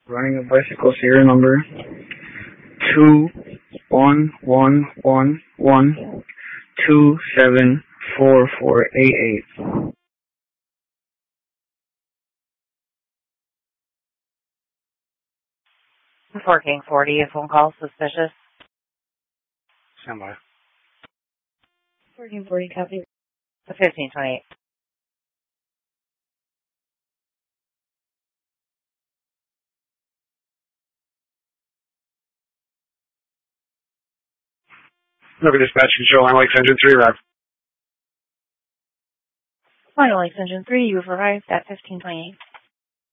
Running a bicycle serial number 21111274488. Before King 40, a phone call suspicious. Stand by. Before King 40, copy. The 1528. Look at dispatch control, I'm like Engine 3 rep. Final Lakes Engine 3, you have arrived at 1528.